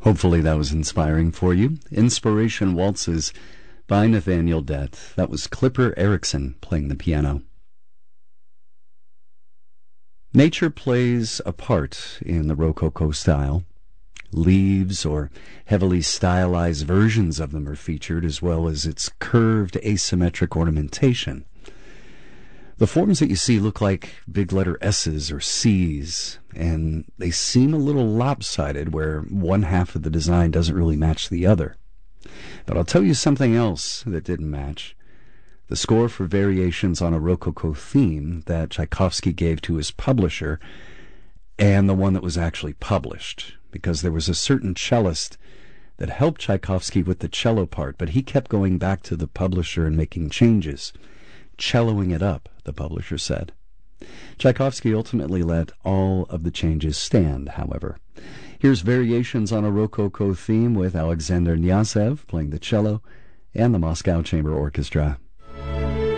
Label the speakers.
Speaker 1: Hopefully that was inspiring for you. Inspiration Waltzes by Nathaniel Dett. That was Clipper Erickson playing the piano. Nature plays a part in the Rococo style. Leaves or heavily stylized versions of them are featured, as well as its curved asymmetric ornamentation. The forms that you see look like big letter S's or C's, and they seem a little lopsided where one half of the design doesn't really match the other. But I'll tell you something else that didn't match. The score for Variations on a Rococo Theme that Tchaikovsky gave to his publisher, and the one that was actually published, because there was a certain cellist that helped Tchaikovsky with the cello part, but he kept going back to the publisher and making changes, celloing it up, the publisher said. Tchaikovsky ultimately let all of the changes stand, however. Here's Variations on a Rococo Theme with Alexander Kniazev playing the cello and the Moscow Chamber Orchestra.